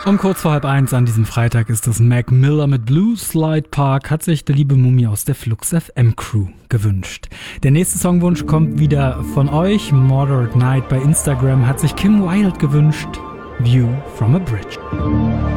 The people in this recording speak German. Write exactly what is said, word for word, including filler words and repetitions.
Um kurz vor halb eins an diesem Freitag ist es Mac Miller mit Blue Slide Park, hat sich der liebe Mummi aus der Flux F M Crew gewünscht. Der nächste Songwunsch kommt wieder von euch. Moderate Night bei Instagram hat sich Kim Wilde gewünscht. View from a Bridge.